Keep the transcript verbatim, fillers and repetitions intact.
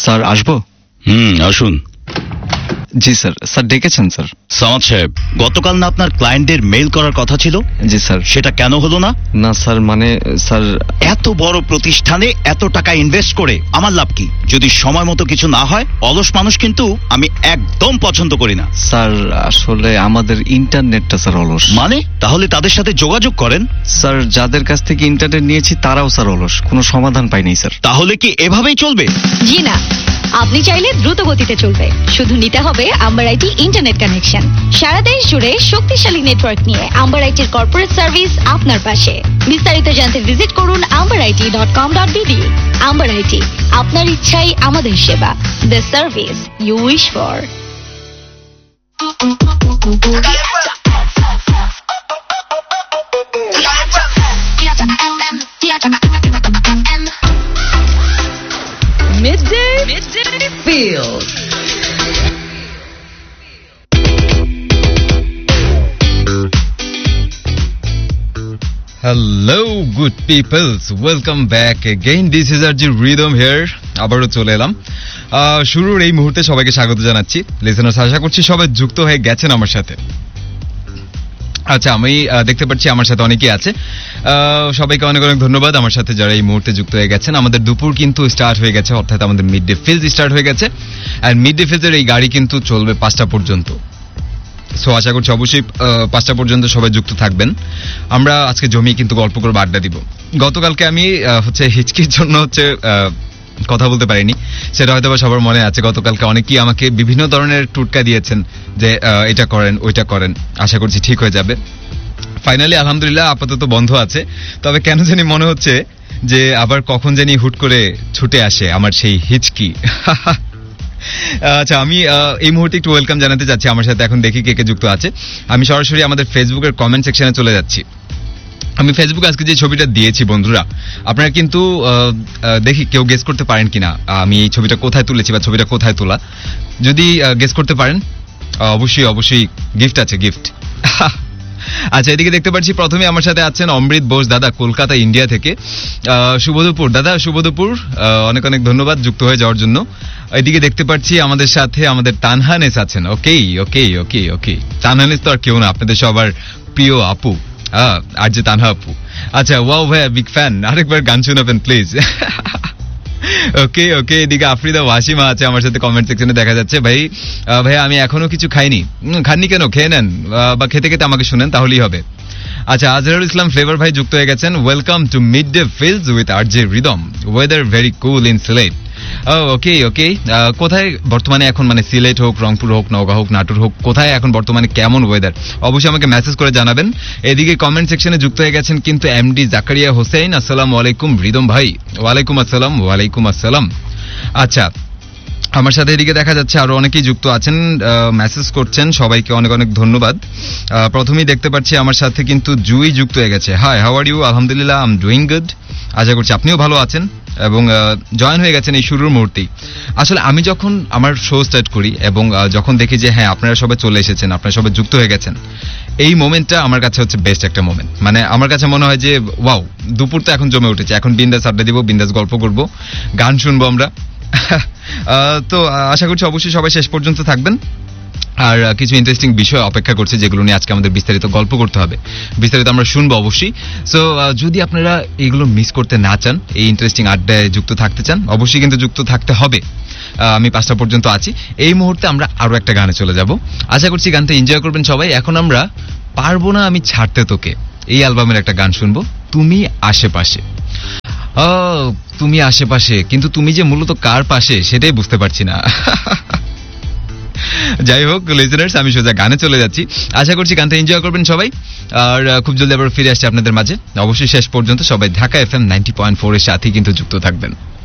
Sir আসবো? হুম আসুন। জি sir. Sir ডেকেছেন স্যার? সামাদ সাহেব, গতকাল না আপনার ক্লায়েন্টদের মেইল করার কথা ছিল? জি স্যার। সেটা কেন হলো না? না স্যার, মানে স্যার এত বড় প্রতিষ্ঠানে এত টাকা ইনভেস্ট করে আমার লাভ কি যদি সময় মতো কিছু না হয়? অলস মানুষ কিন্তু আমি একদম পছন্দ করি না। স্যার আসলে আমাদের ইন্টারনেটটা স্যার অলস। মানে? তাহলে তাদের সাথে যোগাযোগ করেন। স্যার যাদের কাছ থেকে ইন্টারনেট নিয়েছি তারাও স্যার অলস, কোনো সমাধান পাইনি স্যার। তাহলে কি এভাবেই চলবে? জি না, আপনি চাইলে দ্রুত গতিতে চলবে, শুধু নিতে হবে আম্বার আইটি ইন্টারনেট কানেকশন। সারা দেশ জুড়ে শক্তিশালী নেটওয়ার্ক নিয়ে আম্বার আইটির কর্পোরেট সার্ভিস আপনার পাশে। বিস্তারিত জানতে ভিজিট করুন amber IT dot com dot BD. Amber IT, আপনার ইচ্ছাই আমাদের সেবা, the service you wish for. Midday, Midday Feels. Hello good peoples, welcome back again. This is R J Rhythm here. আবারও চলে এলাম শুরুর এই মুহূর্তে। সবাইকে স্বাগত জানাচ্ছি। লিসেনার্স, আশা করছি সবাই যুক্ত হয়ে গেছেন আমার সাথে। আচ্ছা, আমি দেখতে পাচ্ছি আমার সাথে অনেকেই আছে। সবাইকে অনেক অনেক ধন্যবাদ আমার সাথে যারা এই মুহূর্তে যুক্ত হয়ে গেছেন। আমাদের দুপুর কিন্তু স্টার্ট হয়ে গেছে, অর্থাৎ আমাদের মিড ডে ফিলস স্টার্ট হয়ে গেছে। আর মিড ডে ফিলসের এই গাড়ি কিন্তু চলবে পাঁচটা পর্যন্ত। সো আশা করছি অবশ্যই পাঁচটা পর্যন্ত সবাই যুক্ত থাকবেন। আমরা আজকে জমি কিন্তু গল্প করবো, আড্ডা দিব। গতকালকে আমি হচ্ছে হিচকির জন্য হচ্ছে কথা বলতে পারিনি, সেটা হয়তো বা সবার মনে আছে। গতকালকে অনেকেই আমাকে বিভিন্ন ধরনের টুটকা দিয়েছেন যে এটা করেন ওইটা করেন, আশা করছি ঠিক হয়ে যাবে। ফাইনালি আলহামদুলিল্লাহ আপাতত বন্ধ আছে, তবে কেন জানি মনে হচ্ছে যে আবার কখন জানি হুট করে ছুটে আসে আমার সেই হিচকি। আচ্ছা, আমি এই মুহূর্তে একটু ওয়েলকাম জানাতে যাচ্ছি। আমার সাথে এখন দেখি কে কে যুক্ত আছে। আমি সরাসরি আমাদের ফেসবুকের কমেন্ট সেকশনে চলে যাচ্ছি। আমি ফেসবুকে আজকে যে ছবিটা দিয়েছি বন্ধুরা, আপনারা কিন্তু দেখি কেউ গেস করতে পারেন কিনা আমি এই ছবিটা কোথায় তুলেছি বা ছবিটা কোথায় তোলা। যদি গেস করতে পারেন অবশ্যই অবশ্যই গিফট আছে, গিফট। আচ্ছা, এদিকে দেখতে পাচ্ছি প্রথমে আমার সাথে আছেন অমৃত বোস দাদা, কলকাতা ইন্ডিয়া থেকে। শুভ দুপুর দাদা, শুভ দুপুর, অনেক অনেক ধন্যবাদ যুক্ত হয়ে যাওয়ার জন্য। এদিকে দেখতে পাচ্ছি আমাদের সাথে আমাদের তানহানেস আছেন। ওকে ওকে ওকে ওকে তানহানেস তো আর কেউ না, আপনাদের সবার প্রিয় আপু, আর যে তানহা আপু। আচ্ছা, ওয়াও ভাইয়া, বিগ ফ্যান, আরেকবার গান শোনাবেন প্লিজ। ওকে ওকে এদিকে আফরিদা ওয়াসিমা আছে আমার সাথে কমেন্ট সেকশনে দেখা যাচ্ছে। ভাই ভাইয়া আমি এখনো কিছু খাইনি। খাননি কেন? খেয়ে নেন বা খেতে খেতে আমাকে শুনেন, তাহলেই হবে। আচ্ছা, আজহারুল ইসলাম ফ্লেভার ভাই যুক্ত হয়ে গেছেন। Welcome to mid day feels with R J rhythm. Weather very cool in Sylhet. ওকে ওকে কোথায় বর্তমানে এখন, মানে সিলেট হোক, রংপুর হোক, নওগাঁ হোক, নাটোর হোক, কোথায় এখন বর্তমানে কেমন ওয়েদার অবশ্যই আমাকে মেসেজ করে জানাবেন। এদিকে কমেন্ট সেকশনে যুক্ত হয়ে গেছেন কিন্তু এমডি জাকারিয়া হোসেন। আসসালামু আলাইকুম রিদম ভাই। ওয়ালাইকুম আসসালাম। ওয়ালাইকুম আসসালাম। আচ্ছা, আমার সাথে এদিকে দেখা যাচ্ছে আরো অনেকেই যুক্ত আছেন, মেসেজ করছেন, সবাইকে অনেক অনেক ধন্যবাদ। প্রথমেই দেখতে পাচ্ছি আমার সাথে কিন্তু জুই যুক্ত হয়ে গেছে। High, how are you? আলহামদুলিল্লাহ, আই এম ডুইং গুড। আশা করছি আপনিও ভালো আছেন এবং জয়েন হয়ে গেছেন এই শুরুর মুহূর্তেই। আসলে আমি যখন আমার শো স্টার্ট করি এবং যখন দেখি যে হ্যাঁ আপনারা সবাই চলে এসেছেন, আপনারা সবাই যুক্ত হয়ে গেছেন, এই মোমেন্টটা আমার কাছে হচ্ছে বেস্ট একটা মোমেন্ট। মানে আমার কাছে মনে হয় যে ওয়াও, দুপুর তো এখন জমে উঠেছে, এখন বিন্দাস আড্ডা দিব, বিন্দাস গল্প করব, গান শুনবো আমরা। তো আশা করছি অবশ্যই সবাই শেষ পর্যন্ত থাকবেন। আর কিছু ইন্টারেস্টিং বিষয় অপেক্ষা করছে যেগুলো নিয়ে আজকে আমাদের বিস্তারিত গল্প করতে হবে, বিস্তারিত আমরা শুনবো অবশ্যই। সো যদি আপনারা এগুলো মিস করতে না চান, এই ইন্টারেস্টিং আড্ডায় যুক্ত থাকতে চান, অবশ্যই কিন্তু যুক্ত থাকতে হবে। আমি পাঁচটা পর্যন্ত আছি। এই মুহূর্তে আমরা আরো একটা গানে চলে যাব, আশা করছি গানটা এনজয় করবেন সবাই। এখন আমরা পারবো না আমি ছাড়তে তোকে, এই অ্যালবামের একটা গান শুনবো, তুমি আশেপাশে। তুমি আশেপাশে, কিন্তু তুমি যে মূলত কার পাশে সেটাই বুঝতে পারছি না। যাই হোক লিসেনার্স, আমি সোজা গানে চলে যাচ্ছি। আশা করছি গানটা এনজয় করবেন সবাই। আর খুব জলদি আবার ফিরে আসছি আপনাদের মাঝে। অবশ্যই শেষ পর্যন্ত সবাই Dhaka F M ninety point four এর সাথেই কিন্তু যুক্ত থাকবেন।